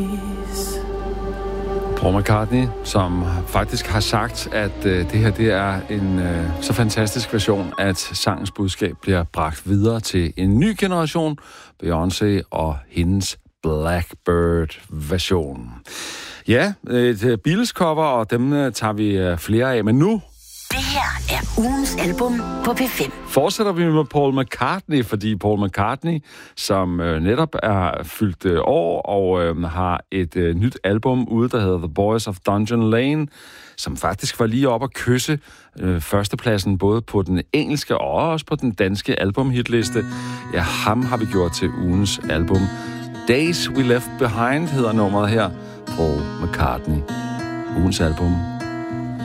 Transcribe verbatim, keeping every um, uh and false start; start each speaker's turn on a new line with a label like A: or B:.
A: Paul McCartney, som faktisk har sagt, at øh, det her det er en øh, så fantastisk version, at sangens budskab bliver bragt videre til en ny generation, Beyoncé og hendes Blackbird-version. Ja, et Beatles-cover, og dem tager vi flere af, men nu...
B: Det her er ugens album på P fem.
A: Fortsætter vi med Paul McCartney, fordi Paul McCartney, som øh, netop er fyldt øh, år og øh, har et øh, nyt album ude, der hedder The Boys of Dungeon Lane, som faktisk var lige op at kysse øh, førstepladsen både på den engelske og også på den danske albumhitliste. Ja, ham har vi gjort til ugens album. Days We Left Behind hedder nummeret her. Paul McCartney. Ugens album